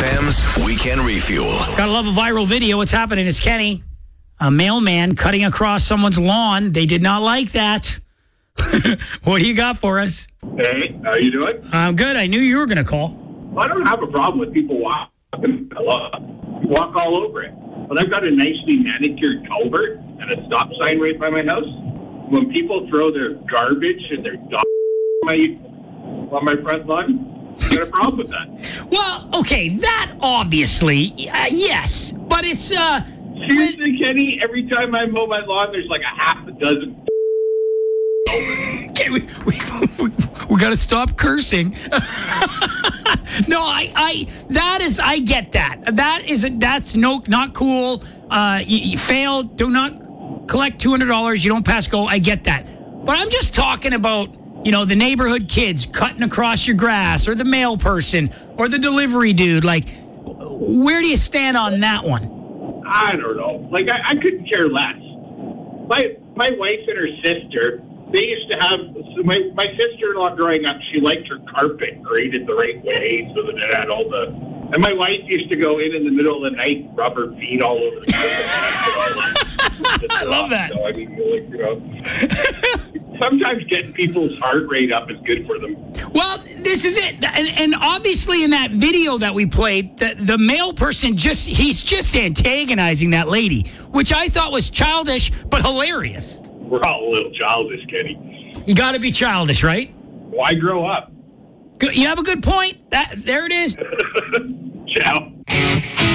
FM's Weekend Refuel. Gotta love a viral video. What's happening? It's Kenny, a mailman cutting across someone's lawn. They did not like that. What do you got for us? Hey, how you doing? I'm good. I knew you were going to call. I don't have a problem with people walking. Walk all over it. But I've got a nicely manicured culvert and a stop sign right by my house. When people throw their garbage and their dog on my front lawn, I got a problem with that. Well, okay, that obviously, yes. But it's... Seriously, Kenny, every time I mow my lawn, there's like a half a dozen Okay, we got to stop cursing. No, I get that. That's not cool. You fail. Do not collect $200. You don't pass go. I get that. But I'm just talking about, the neighborhood kids cutting across your grass, or the mail person, or the delivery dude. Like, where do you stand on that one? I don't know. Like, I couldn't care less. My wife and her sister, they used to have, my sister-in-law growing up, she liked her carpet graded the right way so that it had all and my wife used to go in the middle of the night, rub her feet all over the carpet. I love that. So, I mean, sometimes getting people's heart rate up is good for them. Well, this is it. And obviously in that video that we played, the male person he's just antagonizing that lady, which I thought was childish but hilarious. We're all a little childish, Kenny. You got to be childish, right? Why grow up? You have a good point. There it is. Ciao.